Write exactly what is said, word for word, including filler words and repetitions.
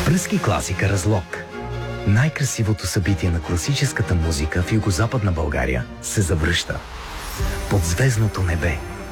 Пръски класика Разлог. Най-красивото събитие на класическата музика в Югозападна България се завръща. Под звездното небе